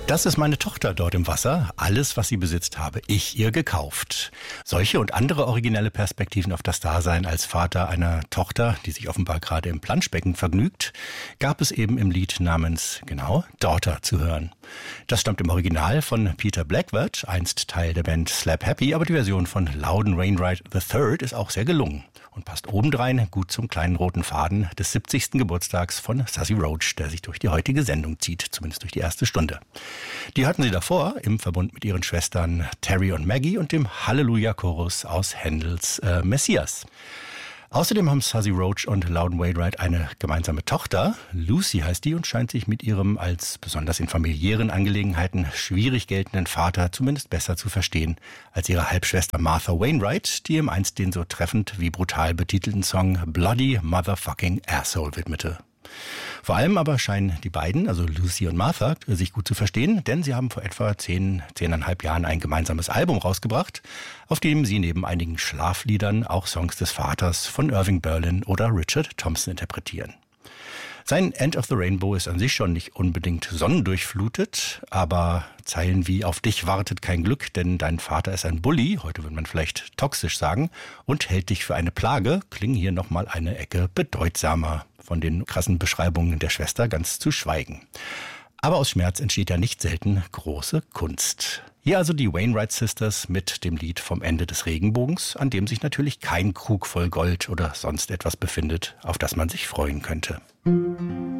Das ist meine Tochter dort im Wasser. Alles, was sie besitzt, habe ich ihr gekauft. Solche und andere originelle Perspektiven auf das Dasein als Vater einer Tochter, die sich offenbar gerade im Planschbecken vergnügt, gab es eben im Lied namens, Daughter zu hören. Das stammt im Original von Peter Blackwood, einst Teil der Band Slap Happy, aber die Version von Loudon Wainwright III ist auch sehr gelungen und passt obendrein gut zum kleinen roten Faden des 70. Geburtstags von Suzy Roach, der sich durch die heutige Sendung zieht, zumindest durch die erste Stunde. Die hörten sie davor im Verbund mit ihren Schwestern Terry und Maggie und dem Halleluja-Chorus aus Händels Messias. Außerdem haben Suzy Roach und Loudon Wainwright eine gemeinsame Tochter. Lucy heißt die und scheint sich mit ihrem als besonders in familiären Angelegenheiten schwierig geltenden Vater zumindest besser zu verstehen als ihre Halbschwester Martha Wainwright, die ihm einst den so treffend wie brutal betitelten Song Bloody Motherfucking Asshole widmete. Vor allem aber scheinen die beiden, also Lucy und Martha, sich gut zu verstehen, denn sie haben vor etwa 10,5 Jahren ein gemeinsames Album rausgebracht, auf dem sie neben einigen Schlafliedern auch Songs des Vaters von Irving Berlin oder Richard Thompson interpretieren. Sein End of the Rainbow ist an sich schon nicht unbedingt sonnendurchflutet, aber Zeilen wie „Auf dich wartet kein Glück, denn dein Vater ist ein Bully", heute würde man vielleicht toxisch sagen, und "hält dich für eine Plage" klingen hier nochmal eine Ecke bedeutsamer, von den krassen Beschreibungen der Schwester ganz zu schweigen. Aber aus Schmerz entsteht ja nicht selten große Kunst. Hier also die Wainwright Sisters mit dem Lied vom Ende des Regenbogens, an dem sich natürlich kein Krug voll Gold oder sonst etwas befindet, auf das man sich freuen könnte.